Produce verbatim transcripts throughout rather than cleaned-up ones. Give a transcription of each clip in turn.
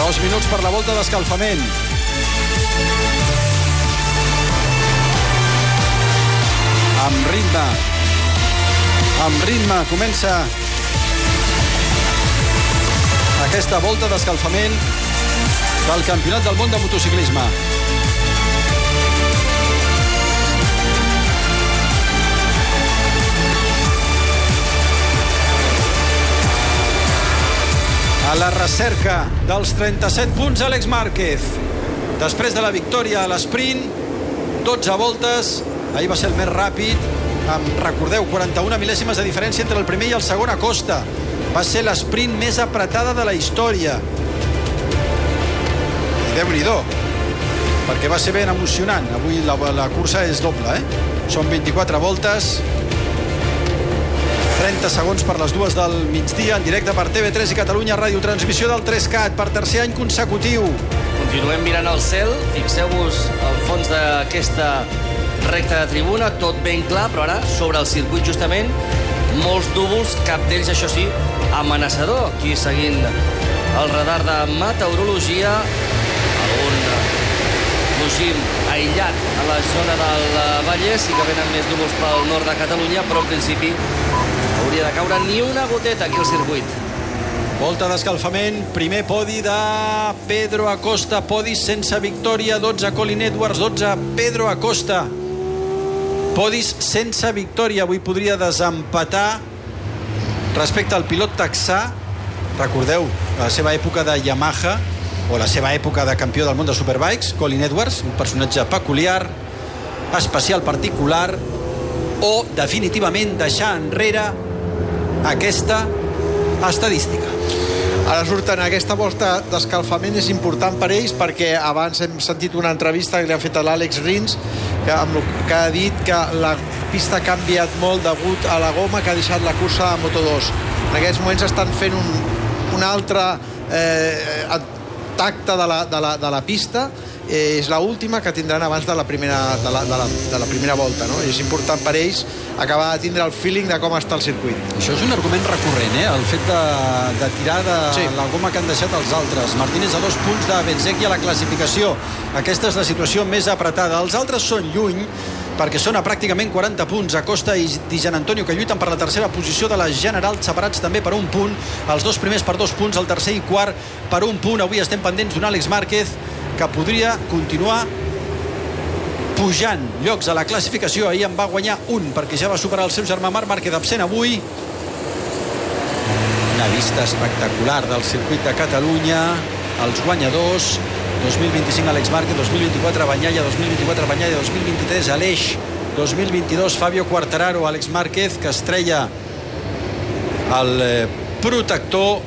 Dos minuts per la volta d'escalfament. Amb ritme. Amb ritme comença aquesta volta d'escalfament del Campionat del Món de Motociclisme. A la recerca dels trenta-set punts, Àlex Márquez. Després de la victòria a l'esprint, dotze voltes, ahir va ser el més ràpid, amb, recordeu, quaranta-una mil·lèsimes de diferència entre el primer i el segon a Costa. Va ser l'esprint més apretada de la història. I Déu-n'hi-do, perquè va ser ben emocionant. Avui la, la cursa és doble, eh? Són vint-i-quatre voltes, trenta segons per les dues del migdia, en directe per T V tres i Catalunya Ràdio, transmissió del tres cat per tercer any consecutiu. Continuem mirant al cel, fixeu-vos al fons d'aquesta recta de tribuna, tot ben clar, però ara sobre el circuit justament molts núvols, cap d'ells, això sí, amenaçador. Aquí seguint el radar de meteorologia, algun plogim aïllat a la zona del Vallès, sí que venen més núvols pel nord de Catalunya, però en principi hauria de caure ni una goteta aquí al circuit. Volta d'escalfament, primer podi de Pedro Acosta, podi sense victòria, dotze Colin Edwards, dotze Pedro Acosta. Podis sense victòria, avui podria desempatar respecte al pilot texà. Recordeu la seva època de Yamaha, o la seva època de campió del món de Superbikes, Colin Edwards, un personatge peculiar, especial, particular, o definitivament deixar enrere aquesta estadística. Ara surten aquesta volta d'escalfament, és important per ells perquè abans hem sentit una entrevista que li han fet a l'Àlex Rins que, amb el que ha dit que la pista ha canviat molt degut a la goma que ha deixat la cursa a Moto dos. En aquests moments estan fent un, un altre eh, tacte de la, de la, de la pista. Eh, és l'última que tindran abans de la primera, de la, de la, de la primera volta, no? És important per ells acabar de tindre el feeling de com està el circuit. Això és un argument recurrent, eh? El fet de, de tirar de sí. la goma que han deixat els altres. Martínez a dos punts de Bezzecchi a la classificació. Aquesta és la situació més apretada. Els altres són lluny, perquè són a pràcticament quaranta punts. Acosta i Di Gianantonio, que lluiten per la tercera posició de la general, separats també per un punt. Els dos primers per dos punts, el tercer i quart per un punt. Avui estem pendents d'un Àlex Márquez que podria continuar pujant llocs a la classificació. Ahir en va guanyar un, perquè ja va superar el seu germà Marc Márquez, absent avui. Una vista espectacular del circuit de Catalunya. Els guanyadors: dos mil vint-i-cinc Àlex Márquez, dos mil vint-i-quatre Bagnaia, dos mil vint-i-quatre Bagnaia, dos mil vint-i-tres Aleix, dos mil vint-i-dos Fabio Quartararo. Àlex Márquez, que estrella el eh, protector,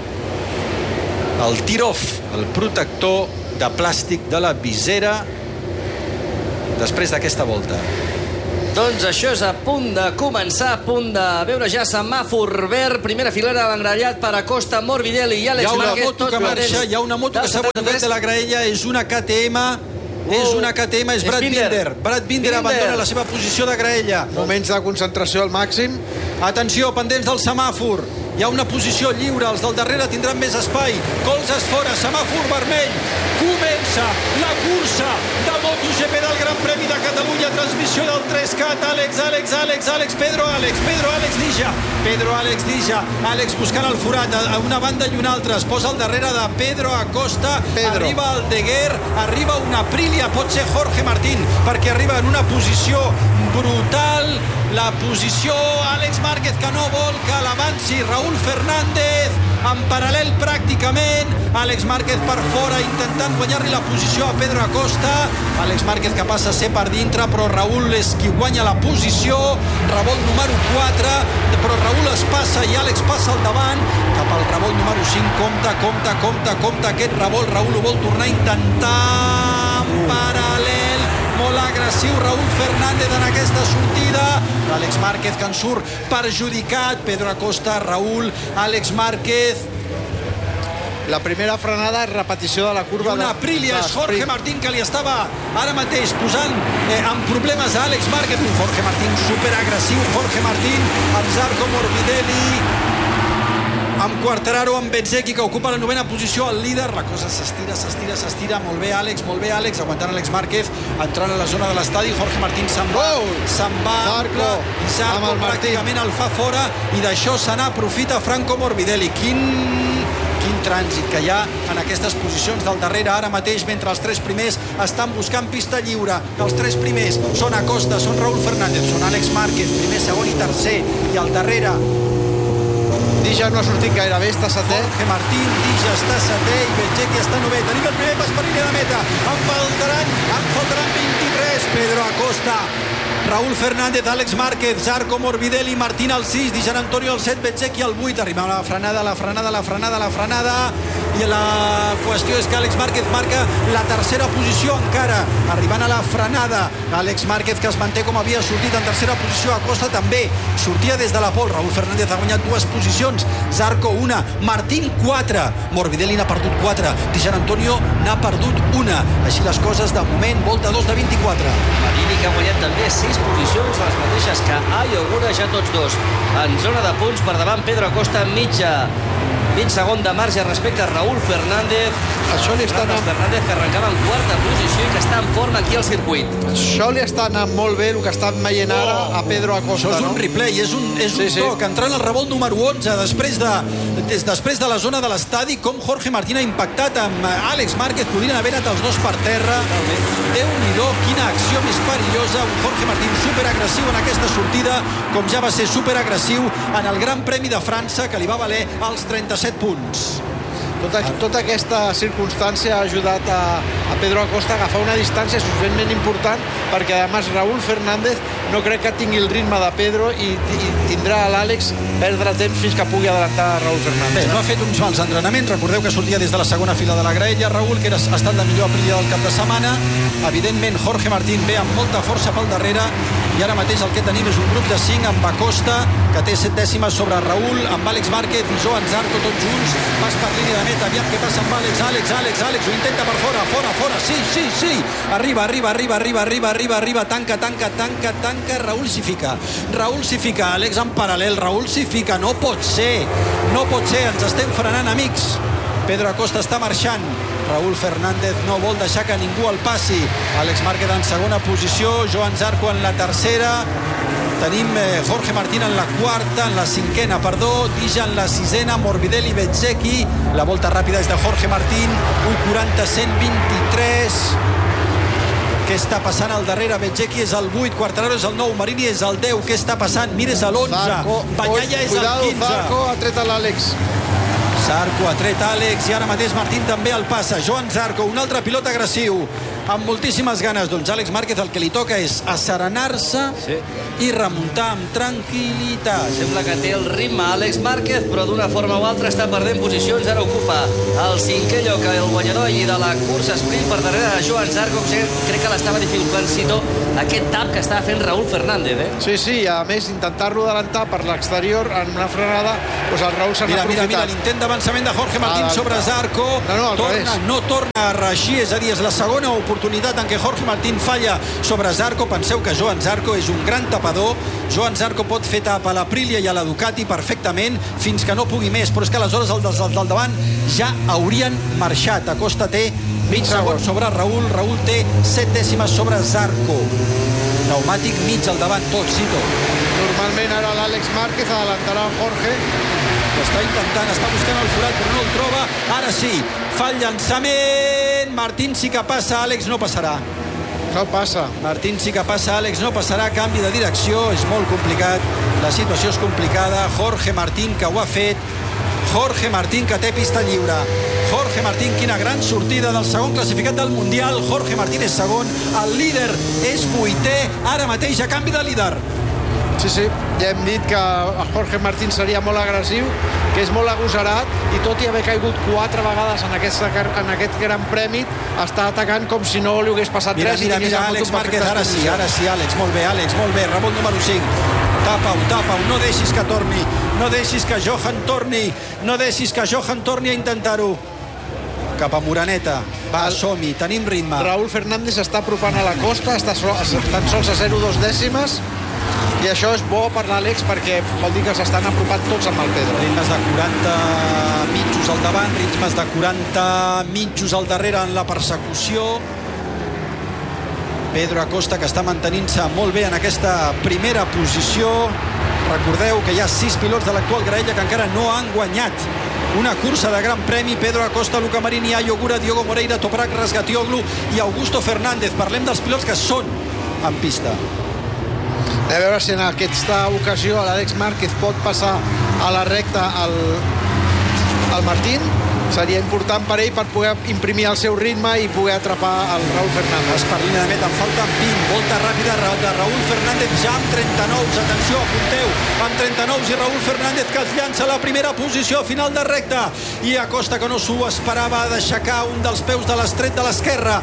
el tir-off, el protector de plàstic de la visera després d'aquesta volta. Doncs això és a punt de començar, a punt de veure ja semàfor verd, primera filera engrellat per Acosta, Morbidelli i Àlex Márquez. Hi ha una moto que marxa, hi ha una moto que s'ha guanyat de la graella, és una K T M, és una K T M, és Brad Binder. Brad Binder abandona la seva posició de graella. Moments de concentració al màxim. Atenció, pendents del semàfor. Hi ha una posició lliure, els del darrere tindran més espai. Colzes fora, semàfor vermell. Comença la cursa de MotoGP del Gran Premi de Catalunya, transmissió del tres cat. Àlex, Àlex, Àlex, Àlex, Pedro Àlex, Pedro Àlex Dija, Pedro Àlex Dija, Àlex buscant el forat a una banda i una altra, es posa al darrere de Pedro Acosta, Pedro. Arriba el Deguer, arriba una Aprilia, pot ser Jorge Martín, perquè arriba en una posició brutal, la posició Àlex Márquez, que no vol que l'avanci Raúl Fernández, en paral·lel pràcticament. Àlex Márquez per fora intentant guanyar-li la posició a Pedro Acosta. Àlex Márquez que passa a ser per dintre, però Raúl és qui guanya la posició. Revolt número quatre, però Raúl es passa i Àlex passa al davant cap al revolt número cinc. Compte, compte, compte, compte aquest revolt. Raúl ho vol tornar a intentar en paral·lel. Molt agressiu Raúl Fernández en aquesta sortida. Àlex Márquez que en surt perjudicat. Pedro Acosta, Raúl, Àlex Márquez. La primera frenada és repetició de la curva. I una Aprilia, és Jorge Martín, que li estava ara mateix posant eh, en problemes a Àlex Márquez. Un Jorge Martín superagressiu, Jorge Martín amb Zarco Morbidelli. amb Quartararo, amb Bezzecchi, que ocupa la novena posició, el líder. La cosa s'estira, s'estira, s'estira. Molt bé, Àlex, molt bé, Àlex, aguantant Àlex Márquez, entrant a la zona de l'estadi. Jorge Martín se'n va, oh! se'n va, Zarco, i Zarco pràcticament el fa fora, i d'això se n'aprofita Franco Morbidelli. Quin... quin trànsit que hi ha en aquestes posicions del darrere ara mateix, mentre els tres primers estan buscant pista lliure. Els tres primers són Acosta, són Raúl Fernández, són Àlex Márquez, primer, segon i tercer, i al darrere Dija no ha sortit gaire bé, està setè. Jorge Martín, Dija està setè i Bezzecchi està novè. Tenim el primer pas per línia de meta. En faltaran, en faltaran vint-i-tres. Pedro Acosta, Raúl Fernández, Àlex Márquez, Zarco, Morbidelli, Martín al sis, Di Gian Antonio al set, Bezzecchi al vuit. Arriba la frenada, la frenada, la frenada, la frenada. I la qüestió és que Àlex Márquez marca la tercera posició encara, arribant a la frenada. Àlex Márquez, que es manté com havia sortit en tercera posició. Acosta també sortia des de la pol. Raúl Fernández ha guanyat dues posicions, Zarco una, Martín quatre, Morbidelli n'ha perdut quatre, Di Gian Antonio n'ha perdut una. Així les coses de moment, volta dos de vint-i-quatre. Marini, que ha guanyat també sis posicions, les mateixes que Ayogura, ja tots dos en zona de punts. Per davant Pedro Acosta, mitja mig segon de marge respecte a Raúl Fernández. Això li està anant... Fernández, que arrencava en quarta posició i que està en forma aquí al circuit. Això li està anant molt bé, el que estan veient ara a Pedro Acosta. Això és un no? replay, és un, és sí, un sí. toc, entrant al revolt número onze, després de, des, després de la zona de l'estadi, com Jorge Martín ha impactat amb Àlex Márquez, podrien haver anat els dos per terra. Déu-n'hi-do, quina acció més perillosa. Un Jorge Martín superagressiu en aquesta sortida, com ja va ser superagressiu en el Gran Premi de França, que li va valer els trenta-set punts. Tota, tota aquesta circumstància ha ajudat a, a Pedro Acosta a agafar una distància suficientment important, perquè a més Raúl Fernández no crec que tingui el ritme de Pedro i, i tindrà a l'Àlex perdre temps fins que pugui adelantar a Raúl Fernández. Bé, no ha fet uns mals entrenaments. Recordeu que sortia des de la segona fila de la graella Raúl, que era, ha estat la millor Aprilia del cap de setmana. Evidentment Jorge Martín ve amb molta força pel darrere, i ara mateix el que tenim és un grup de cinc amb Acosta, que té set dècimes sobre Raúl, amb Àlex Márquez i Joan Zarco, tots junts. Vas per línia de meta, aviam què passa amb Àlex, Àlex, Àlex, Àlex, ho intenta per fora, fora, fora, sí, sí, sí, arriba, arriba, arriba, arriba, arriba, arriba, arriba, tanca, tanca, tanca, tanca, Raúl s'hi fica, Raúl s'hi fica, Àlex en paral·lel, Raúl s'hi fica, no pot ser, no pot ser, ens estem frenant, amics. Pedro Acosta està marxant, Raúl Fernández no vol deixar que ningú el passi. Àlex Márquez en segona posició, Joan Zarco en la tercera, tenim eh, Jorge Martín en la quarta, en la cinquena, perdó, Dija en la sisena, Morbidelli, Bezzecchi. La volta ràpida és de Jorge Martín, u quaranta, cent vint-i-tres. Què està passant al darrere? Bezzecchi és el vuit, Quartararo és el nou, Marini és el deu. Què està passant? Mira, és l'onze, Bagnaia és el quinze. Zarco ha tret a l'Àlex. Zarco ha tret Àlex i ara mateix Martín també el passa. Joan Zarco, un altre pilot agressiu, amb moltíssimes ganes. Doncs Àlex Márquez el que li toca és asserenar-se, sí, i remuntar amb tranquil·litat. Sembla que té el ritme Àlex Márquez, però d'una forma o altra està perdent posicions. Ara ocupa el cinquè lloc, el guanyador i de la cursa sprint per darrere de Joan Zarco. Crec que l'estava dificultant Cito aquest tap que estava fent Raúl Fernández, eh? Sí, sí, a més intentar-lo adelantar per l'exterior en una frenada, doncs el Raúl se n'ha aprofitat. Mira, mira, l'intent d'avançament de Jorge Martín ah, sobre Zarco. No, no, torna, no torna a reeixir, és a dir, és la segona oportunitat en què Jorge Martín falla sobre Zarco. Penseu que Joan Zarco és un gran tapador. Joan Zarco pot fer tap a l'Aprilia i a la Ducati perfectament fins que no pugui més, però és que aleshores els del, del davant ja haurien marxat. Acosta té mig segon sobre Raúl, Raúl té set dècimes sobre Zarco. Pneumàtic mig al davant, tot, Cito. Normalment ara l'Àlex Márquez adelantarà el Jorge. Està intentant, està buscant el forat, però no el troba. Ara sí, fa el llançament. Martín sí que passa, Àlex no passarà. No passa. Martín sí que passa, Àlex no passarà. Canvi de direcció, és molt complicat. La situació és complicada. Jorge Martín, que ho ha fet. Jorge Martín, que té pista lliure. Jorge Martín, quina gran sortida del segon classificat del Mundial. Jorge Martín és segon, el líder és vuitè, ara mateix a canvi de líder. Sí, sí, ja hem dit que Jorge Martín seria molt agressiu, que és molt agosarat, i tot i haver caigut quatre vegades en aquest, en aquest gran premi, està atacant com si no li hagués passat mira, res. Mira, mira, Àlex Márquez, ara sí, ara sí, Àlex, molt bé, Àlex, molt bé, rebot número cinc. Tapa-ho, tapa-ho, no deixis que torni, no deixis que Johan torni, no deixis que Johan torni a intentar-ho. Cap a Moraneta, va, som-hi, tenim ritme. Raúl Fernández està apropant a la costa, està so, tan sols a zero coma dos dècimes, i I això és bo per l'Àlex perquè vol dir que s'estan apropant tots amb el Pedro. Ritmes de quaranta mitjos al davant, ritmes de quaranta mitjos al darrere en la persecució. Pedro Acosta, que està mantenint-se molt bé en aquesta primera posició. Recordeu que hi ha sis pilots de l'actual graella que encara no han guanyat una cursa de Gran Premi. Pedro Acosta, Luca Marini, Ayo Gura, Diogo Moreira, Toprak Razgatioglu i Augusto Fernández. Parlem dels pilots que són en pista. A veure si en aquesta ocasió l'Àlex Márquez pot passar a la recta al, al Martín. Seria important per ell per poder imprimir el seu ritme i poder atrapar el Raúl Fernández. Es per línia de meta, en falten vint. Volta ràpida de Raúl Fernández ja amb trenta-nou. Atenció, apunteu, amb trenta-nou i Raúl Fernández que es llança a la primera posició final de recta. I Acosta, que no s'ho esperava, d'aixecar un dels peus de l'estret de l'esquerra.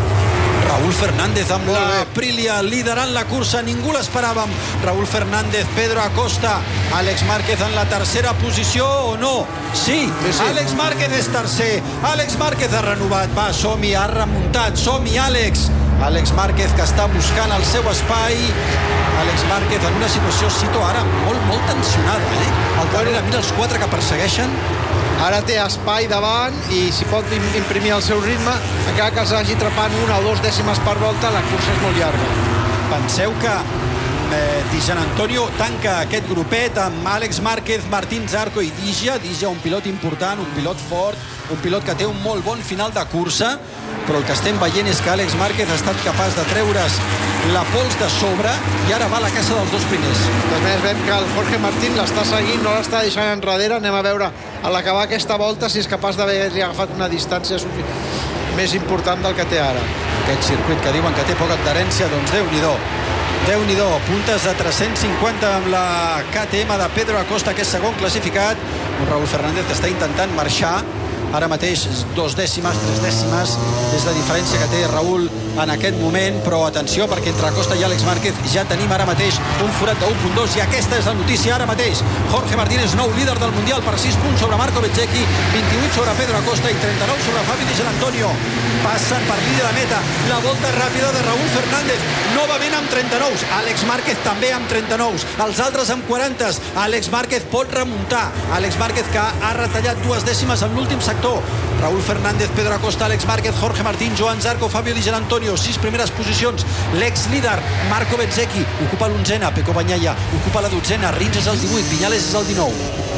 Raúl Fernández amb la Aprilia liderant la cursa, ningú l'esperàvem. Raúl Fernández, Pedro Acosta, Àlex Márquez en la tercera posició o no? Sí, sí, sí. Àlex Márquez és tercer, Àlex Márquez ha renovat, va, som-hi, ha remuntat, som-hi, Àlex. Àlex Márquez, que està buscant el seu espai. Àlex Márquez en una situació, cito ara, molt, molt tensionada, eh? Al darrere, mira els quatre que persegueixen. Ara té espai davant i si pot imprimir el seu ritme, encara que els hagi atrapant una o dos dècimes per volta, la cursa és molt llarga. Penseu que eh, Di Gian Antonio tanca aquest grupet amb Àlex Márquez, Martín Zarco i Digia. Digia, un pilot important, un pilot fort, un pilot que té un molt bon final de cursa, però el que estem veient és que Àlex Márquez ha estat capaç de treure's la pols de sobre i ara va a la caça dels dos primers. A més, veiem que el Jorge Martín l'està seguint, no l'està deixant enrere. Anem a veure a l'acabar aquesta volta si és capaç d'haver-li agafat una distància més important del que té ara. Aquest circuit que diuen que té poca adherència, doncs Déu-n'hi-do. Déu-n'hi-do, puntes de tres-cents cinquanta amb la K T M de Pedro Acosta, que és segon classificat. Un Raúl Fernández que està intentant marxar. Ara mateix dos dècimes, tres dècimes és la diferència que té Raúl en aquest moment, però atenció perquè entre Acosta i Àlex Márquez ja tenim ara mateix un forat de u coma dos i aquesta és la notícia ara mateix. Jorge Martínez, nou líder del Mundial per sis punts sobre Marco Bezzecchi, vint-i-vuit sobre Pedro Acosta i trenta-nou sobre Fabio Di Gian Antonio. Passen per línia de meta, la volta ràpida de Raúl Fernández, novament amb trenta-nou, Àlex Márquez també amb trenta-nou, els altres amb quaranta. Àlex Márquez pot remuntar, Àlex Márquez que ha retallat dues dècimes en l'últim sector. Raúl Fernández, Pedro Acosta, Àlex Márquez, Jorge Martín, Joan Zarco, Fabio Di Gian Antonio, sis primeres posicions. L'ex-líder Marco Bezzecchi ocupa l'onzena, Pecco Bagnaia ocupa la dotzena, Rins és el divuit, Viñales és el dinou.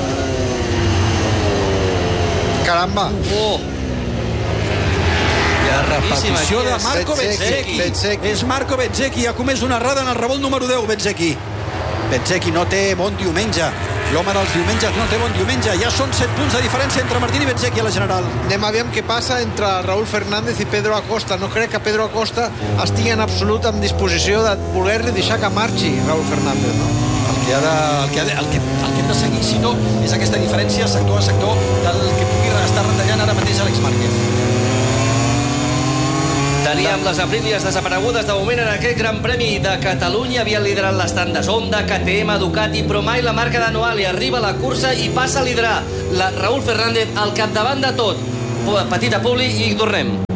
Caramba! Oh! La repetició de Marco Bezzecchi. Bezzecchi. És Marco Bezzecchi, ha comès una errada en el revolt número deu, Bezzecchi. Bezzecchi no té bon diumenge. L'home dels diumenges no té bon diumenge. Ja són set punts de diferència entre Martín i Bezzecchi a la general. Anem a veure què passa entre Raúl Fernández i Pedro Acosta. No crec que Pedro Acosta estigui en absolut en disposició de voler-li deixar que marxi Raúl Fernández, no? El que, ha de, el, que ha de, el, que, el que hem de seguir, si no, és aquesta diferència sector a sector del que pugui estar retallant ara mateix Àlex Márquez. Teníem les Aprílies desaparegudes de moment en aquest Gran Premi de Catalunya. Havien liderat les tandes Honda, K T M, Ducati, però mai la marca de Noali. Arriba a la cursa i passa a liderar la Raúl Fernández al capdavant de tot. Petita publi i tornem.